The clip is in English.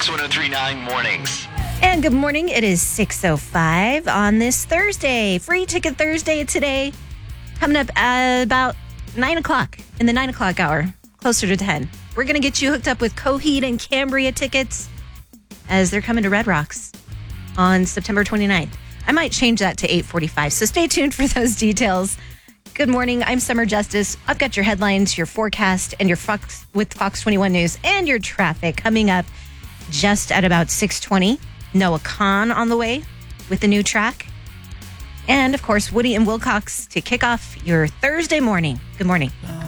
X1039 Mornings. And good morning. It is 6:05 on this Thursday. Free Ticket Thursday today. Coming up at about 9 o'clock in the 9 o'clock hour, closer to 10. We're going to get you hooked up with Coheed and Cambria tickets as they're coming to Red Rocks on September 29th. I might change that to 8:45, so stay tuned for those details. Good morning. I'm Summer Justice. I've got your headlines, your forecast, and your Fox 21 News and your traffic coming up just at about 6:20. Noah Kahn on the way with the new track. And, of course, Woody and Wilcox to kick off your Thursday morning. Good morning.